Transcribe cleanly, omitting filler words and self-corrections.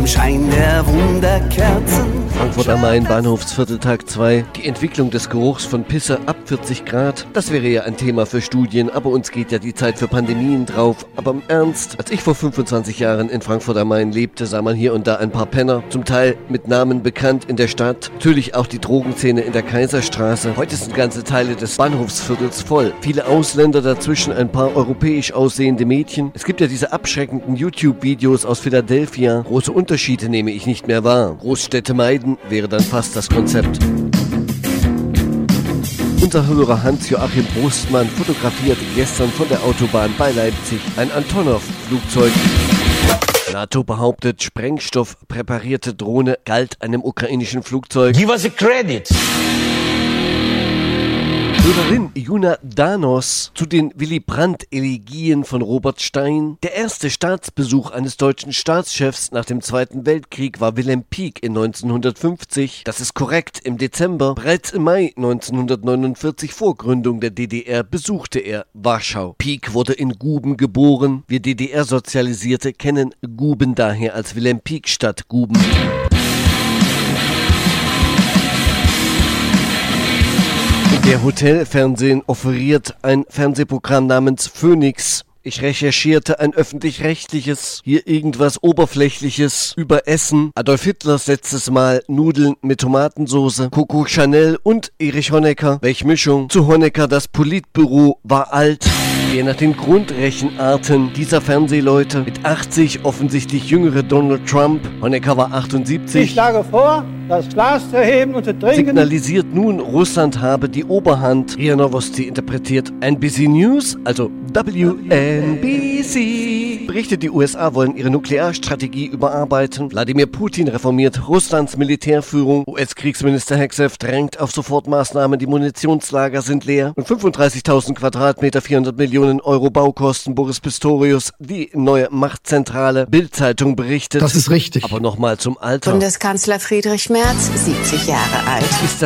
Schein der Wunderkerzen. Frankfurt am Main, Bahnhofsviertel, Tag 2. Die Entwicklung des Geruchs von Pisse ab 40 Grad. Das wäre ja ein Thema für Studien, aber uns geht ja die Zeit für Pandemien drauf. Aber im Ernst, als ich vor 25 Jahren in Frankfurt am Main lebte, sah man hier und da ein paar Penner, zum Teil mit Namen bekannt in der Stadt. Natürlich auch die Drogenszene in der Kaiserstraße. Heute sind ganze Teile des Bahnhofsviertels voll. Viele Ausländer, dazwischen ein paar europäisch aussehende Mädchen. Es gibt ja diese abschreckenden YouTube-Videos aus Philadelphia. Große Unterschiede nehme ich nicht mehr wahr. Großstädte meiden wäre dann fast das Konzept. Unser Hörer Hans-Joachim Brustmann fotografierte gestern von der Autobahn bei Leipzig ein Antonov-Flugzeug. NATO behauptet, sprengstoffpräparierte Drohne galt einem ukrainischen Flugzeug. Give us a credit. Hörerin Juna Danos zu den Willy-Brandt-Elegien von Robert Stein. Der erste Staatsbesuch eines deutschen Staatschefs nach dem Zweiten Weltkrieg war Wilhelm Pieck in 1950. Das ist korrekt, im Dezember. Bereits im Mai 1949, vor Gründung der DDR, besuchte er Warschau. Pieck wurde in Guben geboren. Wir DDR-Sozialisierte kennen Guben daher als Wilhelm Pieck-Stadt Guben. Der Hotelfernsehen offeriert ein Fernsehprogramm namens Phoenix. Ich recherchierte ein öffentlich-rechtliches, hier irgendwas Oberflächliches über Essen. Adolf Hitlers letztes Mal Nudeln mit Tomatensauce, Coco Chanel und Erich Honecker. Welch Mischung? Zu Honecker, das Politbüro war alt. Der nach den Grundrechenarten dieser Fernsehleute mit 80 offensichtlich jüngere Donald Trump, Honecker war 78. Ich schlage vor, das Glas zu heben und zu trinken. Signalisiert nun, Russland habe die Oberhand. RIA Novosti interpretiert NBC News, also WNBC. Berichtet, die USA wollen ihre Nuklearstrategie überarbeiten. Wladimir Putin reformiert Russlands Militärführung. US-Kriegsminister Hegseth drängt auf Sofortmaßnahmen. Die Munitionslager sind leer. Und 35.000 Quadratmeter, 400 Millionen Euro Baukosten. Boris Pistorius, die neue Machtzentrale. Bild-Zeitung berichtet. Das ist richtig. Aber nochmal zum Alter. Bundeskanzler Friedrich Merz, 70 Jahre alt. Ist